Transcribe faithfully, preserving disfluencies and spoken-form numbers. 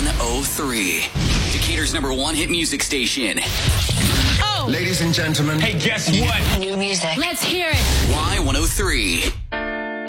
one oh three. Decatur's number one hit music station. Oh! Ladies and gentlemen. Hey, guess what? New music. Let's hear it. Y one oh three.